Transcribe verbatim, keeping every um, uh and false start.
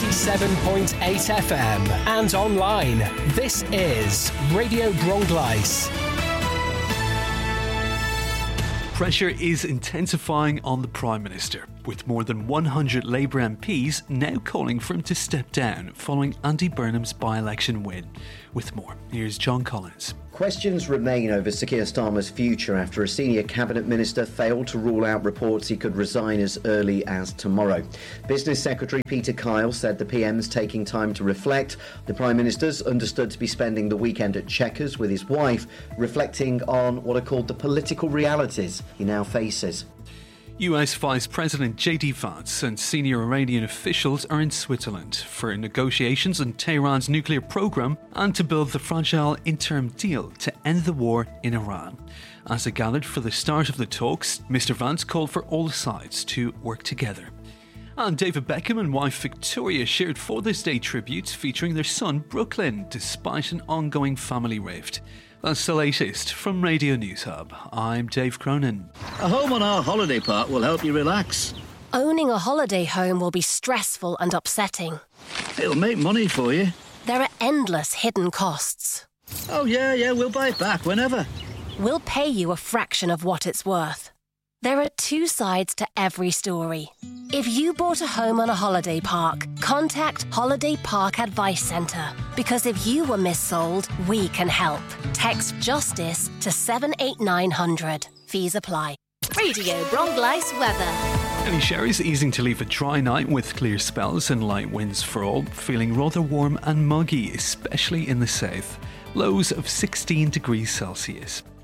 ninety-seven point eight F M and online. This is Radio Bronglice. Pressure is intensifying on the Prime Minister, with more than one hundred Labour M Ps now calling for him to step down following Andy Burnham's by-election win. With more, here's John Collins. Questions remain over Sir Keir Starmer's future after a senior cabinet minister failed to rule out reports he could resign as early as tomorrow. Business Secretary Peter Kyle said the P M's taking time to reflect. The Prime Minister's understood to be spending the weekend at Chequers with his wife, reflecting on what are called the political realities he now faces. U S Vice President J D Vance and senior Iranian officials are in Switzerland for negotiations on Tehran's nuclear program and to build the fragile interim deal to end the war in Iran. As they gathered for the start of the talks, Mister Vance called for all sides to work together. And David Beckham and wife Victoria shared Father's Day tributes featuring their son Brooklyn, despite an ongoing family rift. That's the latest from Radio News Hub. I'm Dave Cronin. A home on our holiday park will help you relax. Owning a holiday home will be stressful and upsetting. It'll make money for you. There are endless hidden costs. Oh yeah, yeah, we'll buy it back whenever. We'll pay you a fraction of what it's worth. There are two sides to every story. If you bought a home on a holiday park, contact Holiday Park Advice Centre. Because if you were missold, we can help. Text JUSTICE to seven eight nine hundred. Fees apply. Radio Bronglice weather. Any showers easing to leave a dry night with clear spells and light winds for all, feeling rather warm and muggy, especially in the south. Lows of sixteen degrees Celsius.